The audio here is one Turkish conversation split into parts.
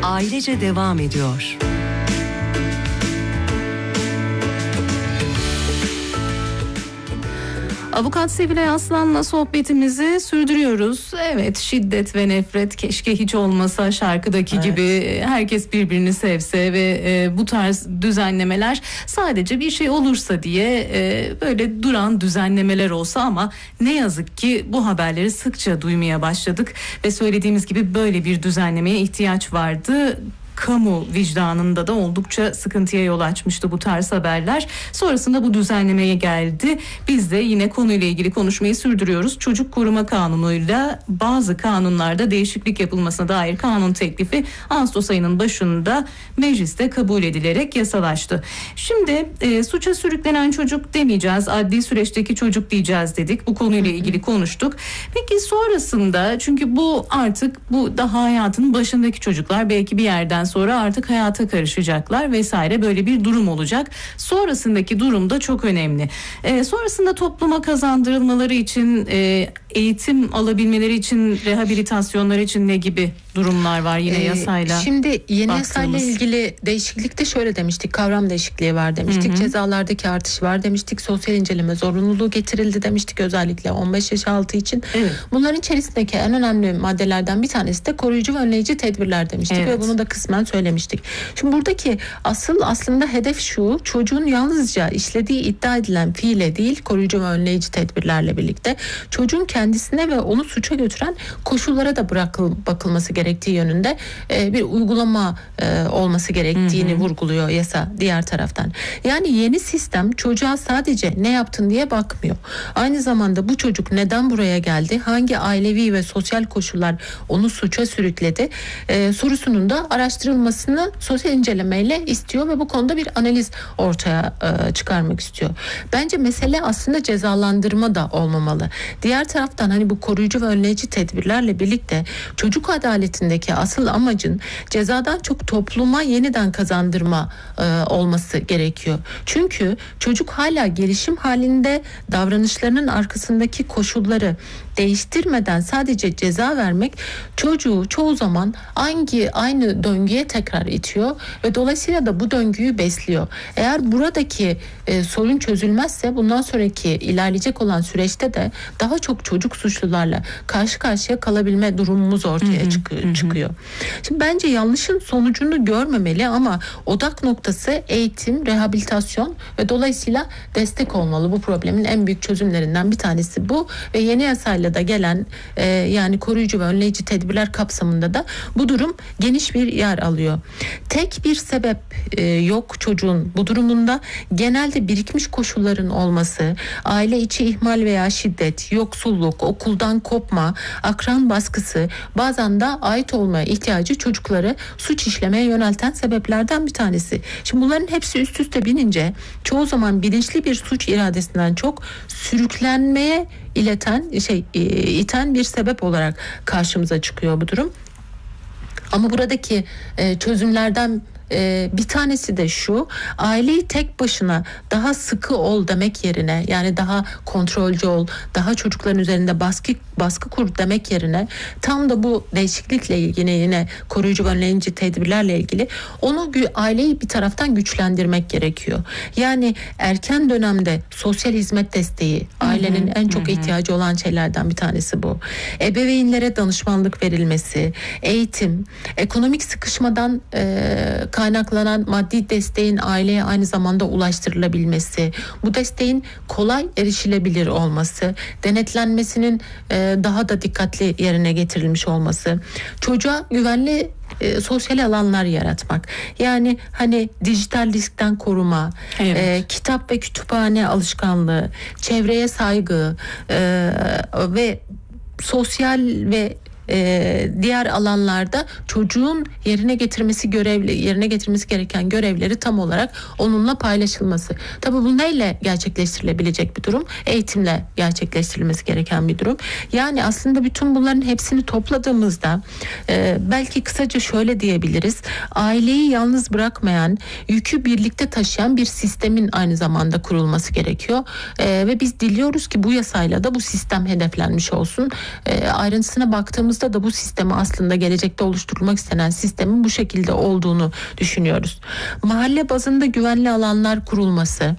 Ailece devam ediyor. Avukat Sevilay Aslan'la sohbetimizi sürdürüyoruz. Evet, şiddet ve nefret keşke hiç olmasa şarkıdaki gibi herkes birbirini sevse ve bu tarz düzenlemeler sadece bir şey olursa diye böyle duran düzenlemeler olsa, ama ne yazık ki bu haberleri sıkça duymaya başladık ve söylediğimiz gibi böyle bir düzenlemeye ihtiyaç vardı. Kamu vicdanında da oldukça sıkıntıya yol açmıştı bu tarz haberler. Sonrasında bu düzenlemeye geldi. Biz de yine konuyla ilgili konuşmayı sürdürüyoruz. Çocuk Koruma Kanunu'yla bazı kanunlarda değişiklik yapılmasına dair kanun teklifi Ağustos ayının başında mecliste kabul edilerek yasalaştı. Şimdi suça sürüklenen çocuk demeyeceğiz, adli süreçteki çocuk diyeceğiz dedik. Bu konuyla ilgili konuştuk. Peki sonrasında, çünkü bu artık bu daha hayatın başındaki çocuklar, belki bir yerden sonra artık hayata karışacaklar vesaire, böyle bir durum olacak. Sonrasındaki durum da çok önemli. Sonrasında topluma kazandırılmaları için, eğitim alabilmeleri için, rehabilitasyonları için ne gibi durumlar var yine yasayla? Şimdi yeni yasayla ilgili değişiklikte şöyle demiştik, kavram değişikliği var demiştik, cezalardaki artış var demiştik, sosyal inceleme zorunluluğu getirildi demiştik, özellikle 15 yaş altı için. Bunların içerisindeki en önemli maddelerden bir tanesi de koruyucu ve önleyici tedbirler demiştik ve bunu da kısmen söylemiştik. Şimdi buradaki aslında hedef şu: çocuğun yalnızca işlediği iddia edilen fiile değil, koruyucu ve önleyici tedbirlerle birlikte çocuğun kendisine ve onu suça götüren koşullara da bakılması gerektiği yönünde bir uygulama olması gerektiğini vurguluyor yasa diğer taraftan. Yani yeni sistem çocuğa sadece ne yaptın diye bakmıyor. Aynı zamanda bu çocuk neden buraya geldi, hangi ailevi ve sosyal koşullar onu suça sürükledi sorusunun da araştırılmasını sosyal incelemeyle istiyor ve bu konuda bir analiz ortaya çıkarmak istiyor. Bence mesele aslında cezalandırma da olmamalı. Diğer taraftan hani bu koruyucu ve önleyici tedbirlerle birlikte çocuk adaletindeki asıl amacın cezadan çok topluma yeniden kazandırma olması gerekiyor. Çünkü çocuk hala gelişim halinde, davranışlarının arkasındaki koşulları değiştirmeden sadece ceza vermek çocuğu çoğu zaman aynı döngüye tekrar itiyor ve dolayısıyla da bu döngüyü besliyor. Eğer buradaki sorun çözülmezse bundan sonraki ilerleyecek olan süreçte de daha çok çocuk suçlularla karşı karşıya kalabilme durumumuz ortaya çıkıyor. Şimdi bence yanlışın sonucunu görmemeli ama odak noktası eğitim, rehabilitasyon ve dolayısıyla destek olmalı. Bu problemin en büyük çözümlerinden bir tanesi bu ve yeni yasayla da gelen yani koruyucu ve önleyici tedbirler kapsamında da bu durum geniş bir yer alıyor. Tek bir sebep yok çocuğun bu durumunda. Genelde birikmiş koşulların olması, aile içi ihmal veya şiddet, yoksulluk, okuldan kopma, akran baskısı, bazen de ait olmaya ihtiyacı çocukları suç işlemeye yönelten sebeplerden bir tanesi. Şimdi bunların hepsi üst üste binince çoğu zaman bilinçli bir suç iradesinden çok sürüklenmeye iten bir sebep olarak karşımıza çıkıyor bu durum. Ama buradaki çözümlerden bir tanesi de şu: aileyi tek başına daha sıkı ol demek yerine, yani daha kontrolcü ol, daha çocukların üzerinde baskı kur demek yerine, tam da bu değişiklikle yine koruyucu ve önleyici tedbirlerle ilgili aileyi bir taraftan güçlendirmek gerekiyor. Yani erken dönemde sosyal hizmet desteği ailenin en çok ihtiyacı olan şeylerden bir tanesi bu. Ebeveynlere danışmanlık verilmesi, eğitim, ekonomik sıkışmadan kaynaklanan maddi desteğin aileye aynı zamanda ulaştırılabilmesi, bu desteğin kolay erişilebilir olması, denetlenmesinin daha da dikkatli yerine getirilmiş olması, çocuğa güvenli sosyal alanlar yaratmak. Yani hani dijital riskten koruma, kitap ve kütüphane alışkanlığı, çevreye saygı ve sosyal ve diğer alanlarda çocuğun yerine getirmesi gereken görevleri tam olarak onunla paylaşılması. Tabii bu neyle gerçekleştirilebilecek bir durum? Eğitimle gerçekleştirilmesi gereken bir durum. Yani aslında bütün bunların hepsini topladığımızda belki kısaca şöyle diyebiliriz: aileyi yalnız bırakmayan, yükü birlikte taşıyan bir sistemin aynı zamanda kurulması gerekiyor. Ve biz diliyoruz ki bu yasayla da bu sistem hedeflenmiş olsun. Ayrıntısına baktığımız baktığımızda da bu sistemi aslında gelecekte oluşturulmak istenen sistemin bu şekilde olduğunu düşünüyoruz. Mahalle bazında güvenli alanlar kurulması,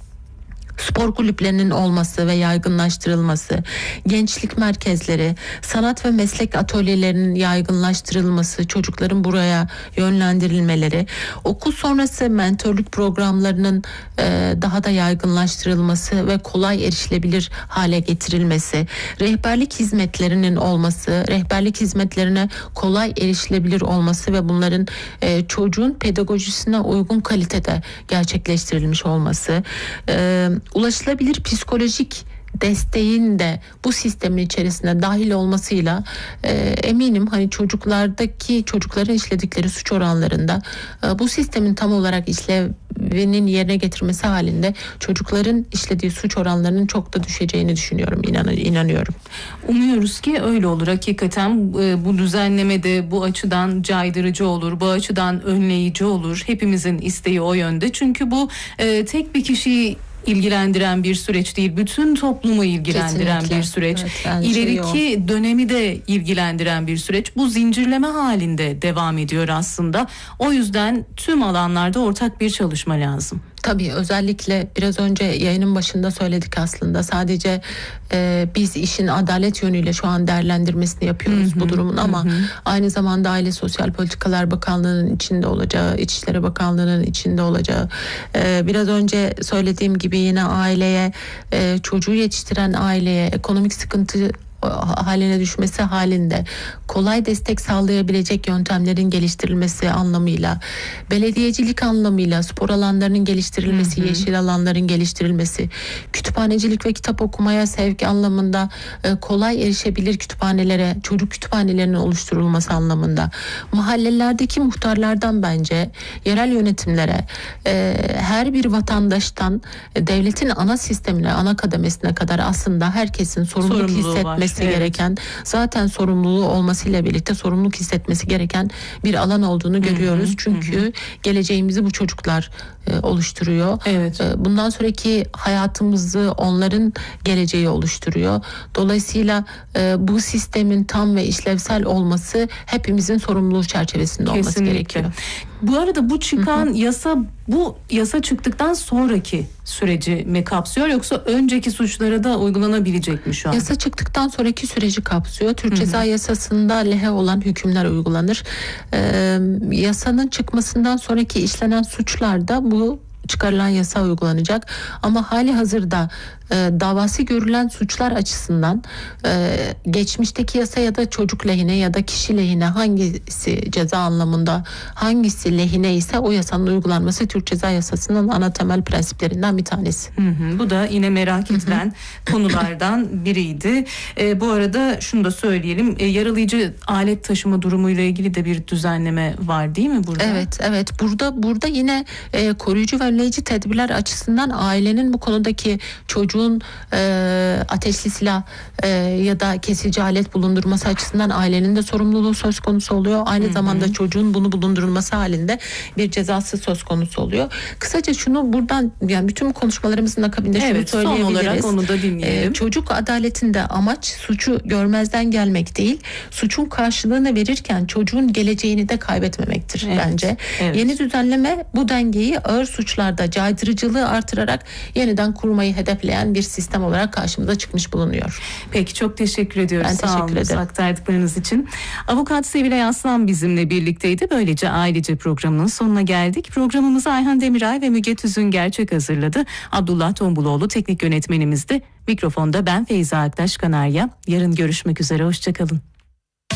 spor kulüplerinin olması ve yaygınlaştırılması, gençlik merkezleri, sanat ve meslek atölyelerinin yaygınlaştırılması, çocukların buraya yönlendirilmeleri, okul sonrası mentörlük programlarının daha da yaygınlaştırılması ve kolay erişilebilir hale getirilmesi, rehberlik hizmetlerinin olması, rehberlik hizmetlerine kolay erişilebilir olması ve bunların çocuğun pedagojisine uygun kalitede gerçekleştirilmiş olması, ulaşılabilir psikolojik desteğin de bu sistemin içerisine dahil olmasıyla eminim hani çocukların işledikleri suç oranlarında bu sistemin tam olarak işlevinin yerine getirmesi halinde çocukların işlediği suç oranlarının çok da düşeceğini düşünüyorum, inanıyorum. Umuyoruz ki öyle olur. Hakikaten bu düzenleme de bu açıdan caydırıcı olur, bu açıdan önleyici olur. Hepimizin isteği o yönde. Çünkü bu tek bir kişiyi ilgilendiren bir süreç değil, bütün toplumu ilgilendiren kesinlikle bir süreç. Evet, İleriki dönemi de ilgilendiren bir süreç. Bu zincirleme halinde devam ediyor aslında. O yüzden tüm alanlarda ortak bir çalışma lazım. Tabii özellikle biraz önce yayının başında söyledik aslında. Sadece biz işin adalet yönüyle şu an değerlendirmesini yapıyoruz bu durumun ama aynı zamanda Aile Sosyal Politikalar Bakanlığı'nın içinde olacağı, İçişleri Bakanlığı'nın içinde olacağı, biraz önce söylediğim gibi yine aileye, çocuğu yetiştiren aileye ekonomik sıkıntı haline düşmesi halinde kolay destek sağlayabilecek yöntemlerin geliştirilmesi anlamıyla, belediyecilik anlamıyla spor alanlarının geliştirilmesi, yeşil alanların geliştirilmesi, kütüphanecilik ve kitap okumaya sevk anlamında kolay erişebilir kütüphanelere, çocuk kütüphanelerinin oluşturulması anlamında, mahallelerdeki muhtarlardan bence yerel yönetimlere, her bir vatandaştan devletin ana sistemine, ana kademesine kadar aslında herkesin sorumluluk hissetmesi gereken, zaten sorumluluğu olmasıyla birlikte sorumluluk hissetmesi gereken bir alan olduğunu görüyoruz. Çünkü geleceğimizi bu çocuklar oluşturuyor. Evet. Bundan sonraki hayatımızı onların geleceği oluşturuyor. Dolayısıyla bu sistemin tam ve işlevsel olması hepimizin sorumluluğu çerçevesinde olması gerekiyor. Bu arada bu çıkan yasa, bu yasa çıktıktan sonraki süreci mi kapsıyor yoksa önceki suçlara da uygulanabilecek mi şu an? Yasa çıktıktan sonraki süreci kapsıyor. Türk Ceza Yasası'nda lehe olan hükümler uygulanır. Yasanın çıkmasından sonraki işlenen suçlarda bu çıkarılan yasa uygulanacak. Ama hali hazırda davası görülen suçlar açısından geçmişteki yasa ya da çocuk lehine ya da kişi lehine hangisi ceza anlamında hangisi lehine ise o yasanın uygulanması Türk Ceza Yasası'nın ana temel prensiplerinden bir tanesi. Bu da yine merak edilen konulardan biriydi. Bu arada şunu da söyleyelim, yaralayıcı alet taşıma durumuyla ilgili de bir düzenleme var değil mi burada? Evet. Burada yine koruyucu ve önleyici tedbirler açısından ailenin bu konudaki çocuğun ateşli silah ya da kesici alet bulundurması açısından ailenin de sorumluluğu söz konusu oluyor. Aynı zamanda çocuğun bunu bulundurulması halinde bir cezası söz konusu oluyor. Kısaca şunu buradan, yani bütün konuşmalarımızın akabinde şunu söyleyebiliriz. Son olarak onu da dinleyelim. Çocuk adaletinde amaç suçu görmezden gelmek değil, suçun karşılığını verirken çocuğun geleceğini de kaybetmemektir bence. Yeni düzenleme bu dengeyi ağır suçlarda caydırıcılığı artırarak yeniden kurmayı hedefleyen bir sistem olarak karşımıza çıkmış bulunuyor. Peki, çok teşekkür ediyoruz. Ben teşekkür ederim. Aktardıklarınız için. Avukat Sevilay Aslan bizimle birlikteydi. Böylece Ailece programının sonuna geldik. Programımızı Ayhan Demiray ve Müge Tüzün Gerçek hazırladı. Abdullah Tombuloğlu teknik yönetmenimizdi. Mikrofonda ben Feyza Aktaş Kanarya. Yarın görüşmek üzere. Hoşçakalın.